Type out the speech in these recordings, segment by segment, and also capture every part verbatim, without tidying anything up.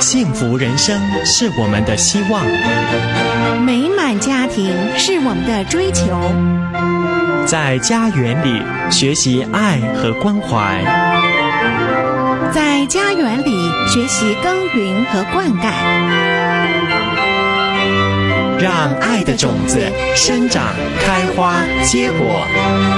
幸福人生是我们的希望， 美满家庭是我们的追求， 在家园里学习爱和关怀， 在家园里学习耕耘和灌溉， 让爱的种子生长、开花、结果。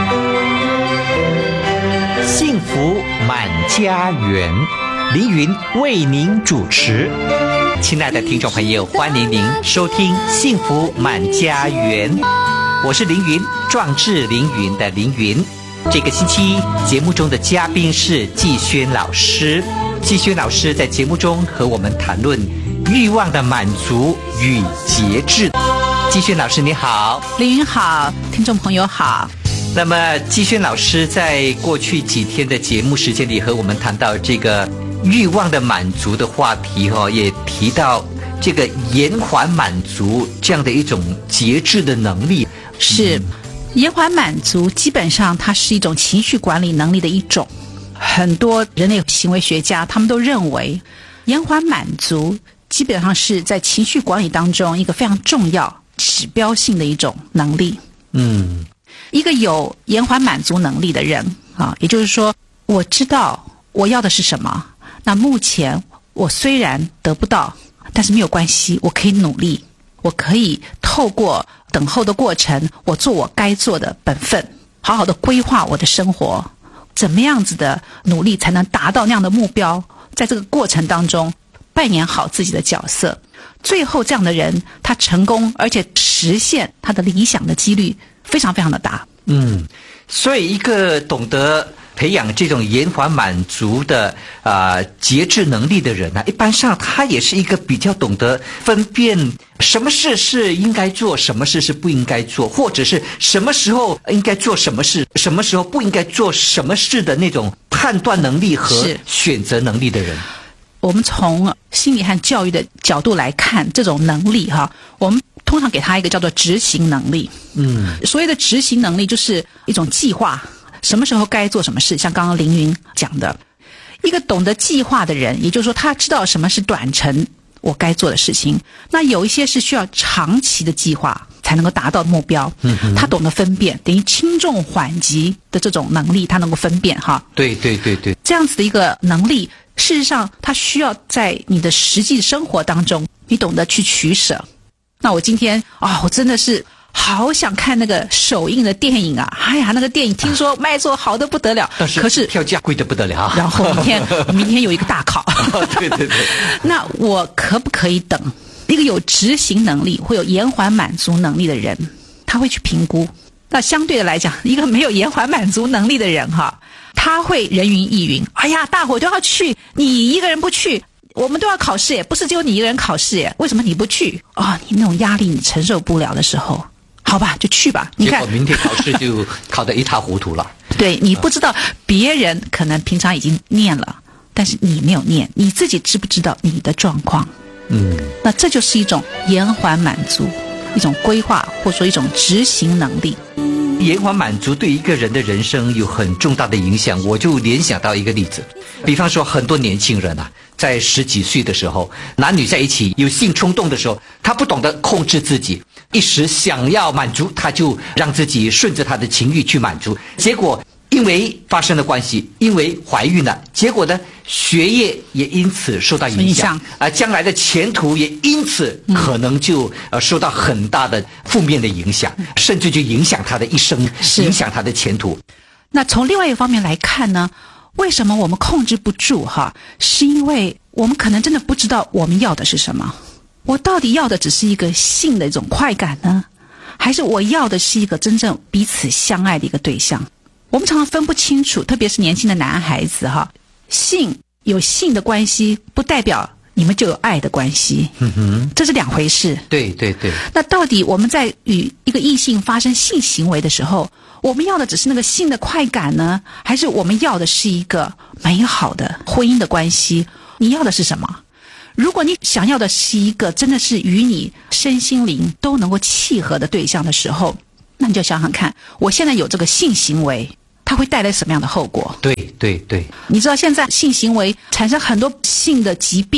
幸福满家园，凌云为您主持。亲爱的听众朋友，欢迎您收听幸福满家园，我是凌云，壮志凌云的凌云。这个星期节目中的嘉宾是季轩老师，季轩老师在节目中和我们谈论欲望的满足与节制。季轩老师你好。 凌云好，听众朋友好。 那么季轩老师在过去几天的节目时间里和我们谈到这个欲望的满足的话题、哦、也提到这个延缓满足这样的一种节制的能力。 是，延缓满足基本上它是一种情绪管理能力的一种。很多人类行为学家他们都认为延缓满足基本上是在情绪管理当中一个非常重要指标性的一种能力。 嗯， 一个有延缓满足能力的人啊，也就是说我知道我要的是什么，那目前我虽然得不到，但是没有关系，我可以努力，我可以透过等候的过程，我做我该做的本分，好好的规划我的生活，怎么样子的努力才能达到那样的目标，在这个过程当中扮演好自己的角色，最后这样的人他成功而且实现他的理想的几率非常非常的大。 嗯，所以一个懂得培养这种延缓满足的啊、呃、节制能力的人呢、啊，一般上他也是一个比较懂得分辨什么事是应该做，什么事是不应该做，或者是什么时候应该做什么事，什么时候不应该做什么事的那种判断能力和选择能力的人。 我们从心理和教育的角度来看这种能力哈，我们通常给它一个叫做执行能力。 嗯， 所谓的执行能力就是一种计划，什么时候该做什么事，像刚刚凌云讲的，一个懂得计划的人，也就是说他知道什么是短程我该做的事情，那有一些是需要长期的计划才能够达到目标。嗯，他懂得分辨，等于轻重缓急的这种能力他能够分辨哈。 对对对对， 这样子的一个能力事实上它需要在你的实际生活当中你懂得去取舍。那我今天啊、哦，我真的是好想看那个首映的电影啊！哎呀，那个电影听说卖座好的不得了， 但是可是票价贵得不得了。 然后明天明天有一个大考， 对对对。 那我可不可以等？一个有执行能力、会有延缓满足能力的人，他会去评估。那相对的来讲，一个没有延缓满足能力的人哈，他会人云亦云。哎呀，大伙都要去，你一个人不去。我们都要考试耶，不是只有你一个人考试耶，为什么你不去啊、哦？你那种压力你承受不了的时候，好吧，就去吧。你看， 结果明天考试就考得一塌糊涂了。 对，你不知道别人可能平常已经念了，但是你没有念，你自己知不知道你的状况？ 嗯， 那这就是一种延缓满足，一种规划，或者说一种执行能力。 延缓满足对一个人的人生有很重大的影响，我就联想到一个例子，比方说很多年轻人啊，在十几岁的时候，男女在一起有性冲动的时候，他不懂得控制自己，一时想要满足，他就让自己顺着他的情欲去满足，结果因为发生了关系，因为怀孕了，结果呢，学业也因此受到影响，啊、呃，将来的前途也因此可能就呃受到很大的负面的影响，嗯、甚至就影响他的一生，影响他的前途。 那从另外一个方面来看呢，为什么我们控制不住哈？是因为我们可能真的不知道我们要的是什么。我到底要的只是一个性的一种快感呢，还是我要的是一个真正彼此相爱的一个对象？我们常常分不清楚，特别是年轻的男孩子哈，性有性的关系，不代表你们就有爱的关系，嗯哼，这是两回事。 对对对。 那到底我们在与一个异性发生性行为的时候，我们要的只是那个性的快感呢，还是我们要的是一个美好的婚姻的关系？你要的是什么？如果你想要的是一个真的是与你身心灵都能够契合的对象的时候，那你就想想看，我现在有这个性行为，它会带来什么样的后果？ 对对对， 你知道现在性行为产生很多性的疾病，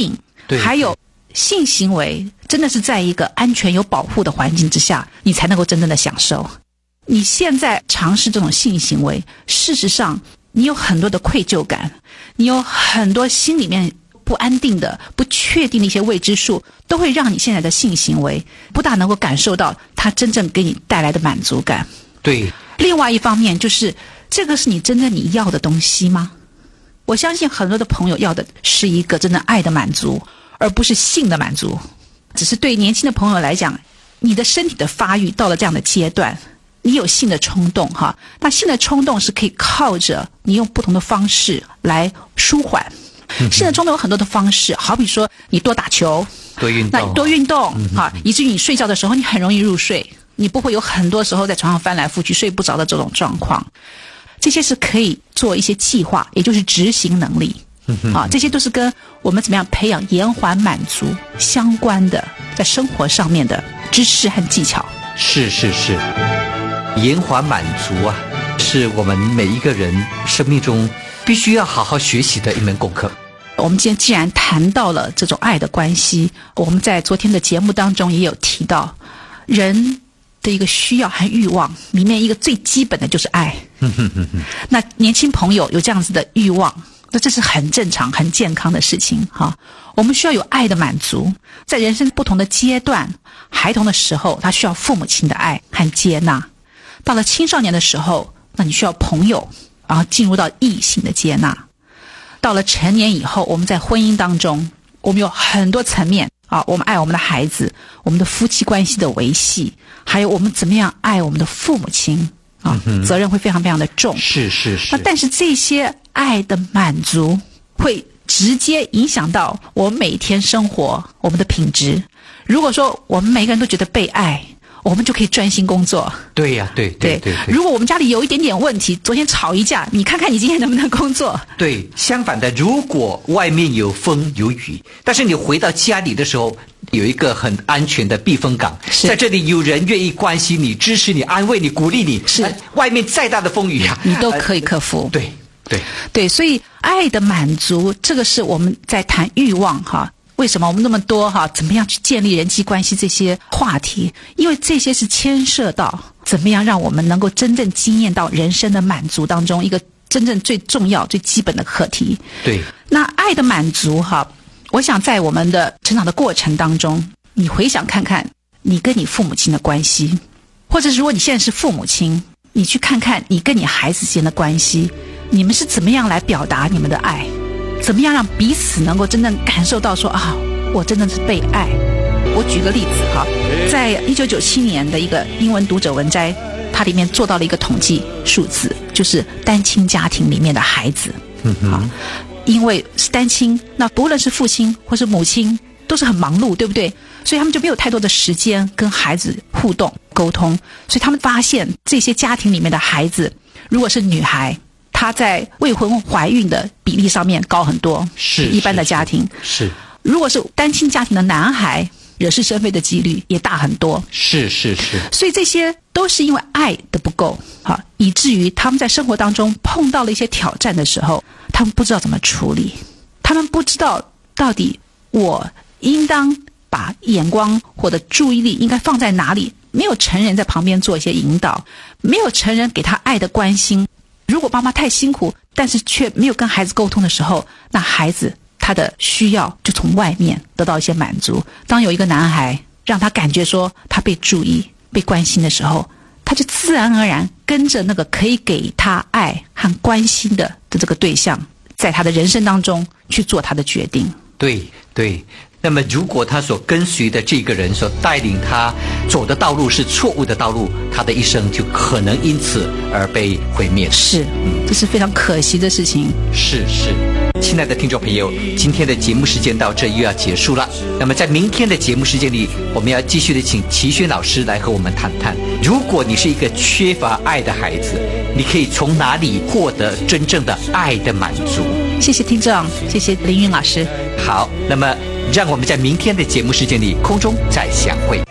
对， 还有性行为真的是在一个安全有保护的环境之下，你才能够真正的享受。你现在尝试这种性行为，事实上你有很多的愧疚感，你有很多心里面不安定的、不确定的一些未知数，都会让你现在的性行为不大能够感受到它真正给你带来的满足感。 对。 另外一方面就是，这个是你真正你要的东西吗？我相信很多的朋友要的是一个真正爱的满足，而不是性的满足。只是对年轻的朋友来讲，你的身体的发育到了这样的阶段，你有性的冲动哈，那性的冲动是可以靠着你用不同的方式来舒缓。性的冲动有很多的方式，好比说你多打球， 多运动， 那多运动啊，以至于你睡觉的时候你很容易入睡，你不会有很多时候在床上翻来覆去睡不着的这种状况。这些是可以做一些计划，也就是执行能力啊，这些都是跟我们怎么样培养延缓满足相关的，在生活上面的知识和技巧。 是是是，延缓满足啊，是我们每一个人生命中必须要好好学习的一门功课。 我们今天既然谈到了这种爱的关系，我们在昨天的节目当中也有提到，人的一个需要和欲望里面一个最基本的就是爱。那年轻朋友有这样子的欲望，那这是很正常很健康的事情哈。我们需要有爱的满足，在人生不同的阶段，孩童的时候他需要父母亲的爱和接纳，到了青少年的时候，那你需要朋友，然后进入到异性的接纳，到了成年以后，我们在婚姻当中我们有很多层面啊，我们爱我们的孩子，我们的夫妻关系的维系，还有我们怎么样爱我们的父母亲啊，嗯、责任会非常非常的重。 是是是。 那但是这些爱的满足会直接影响到我们每天生活我们的品质。如果说我们每个人都觉得被爱，我们就可以专心工作。 对呀、啊，对对 对, 对, 对。 如果我们家里有一点点问题，昨天吵一架，你看看你今天能不能工作？ 对，相反的，如果外面有风有雨，但是你回到家里的时候，有一个很安全的避风港，在这里有人愿意关心你、支持你、安慰你、鼓励你，是、呃、外面再大的风雨啊， 你都可以克服。 呃、对对对，所以爱的满足，这个是我们在谈欲望哈。为什么我们那么多哈？怎么样去建立人际关系这些话题？因为这些是牵涉到怎么样让我们能够真正经验到人生的满足当中一个真正最重要、最基本的课题。 对， 那爱的满足哈，我想在我们的成长的过程当中，你回想看看你跟你父母亲的关系，或者如果你现在是父母亲，你去看看你跟你孩子之间的关系，你们是怎么样来表达你们的爱？怎么样让彼此能够真正感受到说啊，我真的是被爱。我举个例子哈，在一九九七年的一个英文读者文摘，它里面做到了一个统计数字，就是单亲家庭里面的孩子，嗯哼，因为是单亲，那不论是父亲或是母亲都是很忙碌，对不对？所以他们就没有太多的时间跟孩子互动沟通，所以他们发现这些家庭里面的孩子，如果是女孩，她在未婚怀孕的比例上面高很多， 是一般的家庭。 是，是如果是单亲家庭的男孩，惹是生非的几率也大很多。 是是是。 所以这些都是因为爱的不够，好，以至于他们在生活当中碰到了一些挑战的时候，他们不知道怎么处理，他们不知道到底我应当把眼光或者注意力应该放在哪里。没有成人在旁边做一些引导，没有成人给他爱的关心。如果妈妈太辛苦，但是却没有跟孩子沟通的时候，那孩子他的需要就从外面得到一些满足。当有一个男孩让他感觉说他被注意、被关心的时候，他就自然而然跟着那个可以给他爱和关心的的这个对象，在他的人生当中去做他的决定。 对对。那么如果他所跟随的这个人所带领他走的道路是错误的道路，他的一生就可能因此而被毁灭。 是，嗯，这是非常可惜的事情。 是是。亲爱的听众朋友，今天的节目时间到这又要结束了。那么在明天的节目时间里，我们要继续的请齐轩老师来和我们谈谈，如果你是一个缺乏爱的孩子，你可以从哪里获得真正的爱的满足？ 谢谢听众，谢谢凌云老师。 好，那么让我们在明天的节目时间里空中再相会。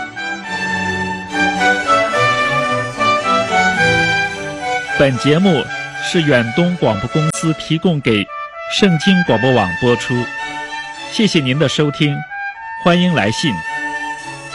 本节目是远东广播公司提供给圣经广播网播出， 谢谢您的收听，欢迎来信。